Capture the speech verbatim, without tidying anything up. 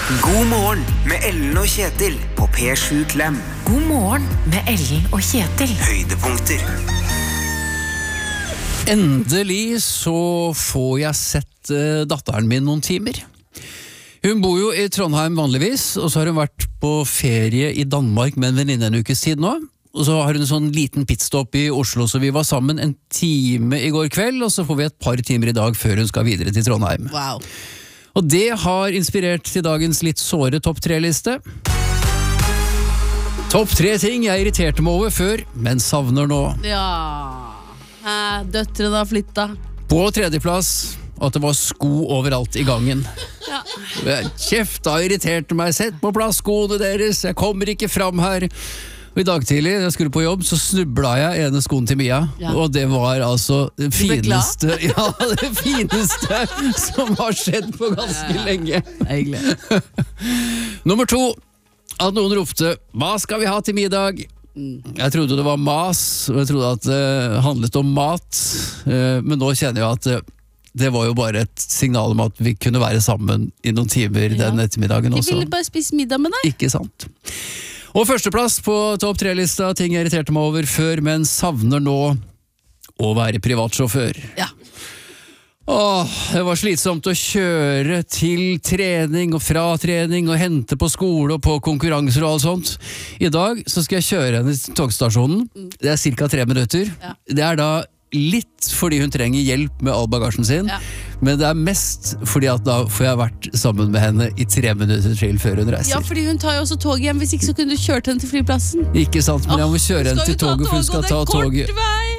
God morgen med Ellen og Kjetil på P sju Klem. God morgen med Ellen og Kjetil. Høydepunkter. Endelig så får jeg sett uh, datteren min noen timer. Hun bor jo i Trondheim vanligvis, og så har hun vært på ferie i Danmark med en venninne en ukes tid nå. Og så har hun en sånn liten pitstop i Oslo, så vi var sammen en time i går kveld, og så får vi et par timer i dag før hun skal videre til Trondheim. Wow. Og det har inspirert til dagens litt såre topp tre-liste. Topp tre ting jeg irriterte meg over før, men savner nå. Ja, Hæ, døtrene har flyttet. På tredjeplass, at det var sko overalt i gangen. Ja. Kjefta og irriterte meg, sett på plass skoene deres, jeg kommer ikke fram her. Og i dag tidlig, da jeg skulle på jobb, så snubla jeg ene skoen til Mia, ja. Og det var altså det fineste, ja, det fineste som har skjedd på ganske ja, lenge. Egentlig. Nummer to, at noen ropte, hva skal vi ha til middag? Mm. Jeg trodde det var mas, og jeg trodde at det handlet om mat, men nå kjenner jeg at det, det var jo bare et signal om at vi kunne være sammen i noen timer ja. Den ettermiddagen også. Jeg ville bare spise middag med deg. Ikke sant. Og førsteplass på topp tre-lista, ting jeg irriterte meg over før, men savner nå å være privatsjåfør. Ja. Åh, det var slitsomt å kjøre til trening og fra trening og hente på skole og på konkurranser og alt sånt. I dag så skal jeg kjøre henne til togstasjonen. Det er cirka tre minutter. Ja. Det er da litt fordi hun trenger hjelp med all bagasjen sin, ja. Men det er mest fordi at da får jeg vært sammen med henne i tre minutter til før hun reiser. Ja, fordi hun tar jo også toget hjem, hvis ikke så kunne du kjørt henne til flyplassen. Ikke sant, men jeg må kjøre henne til toget, for hun skal ta toget.